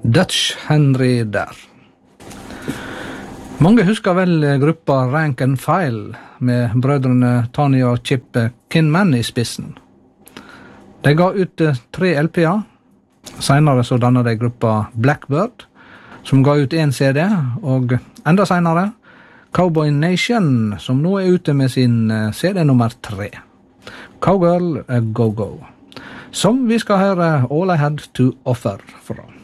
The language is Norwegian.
Dutch Henry der. Mange husker vel gruppa Rank and File med brødrene Tony og Chip Kinman i spissen. De ga ut 3 LP-er. Senere så dannet de gruppa Blackbird, som ga ut 1 CD, og enda senere Cowboy Nation, som nå er ute med sin CD nummer 3. Cowgirl Go Go, som vi skal høre All I Had to Offer fra.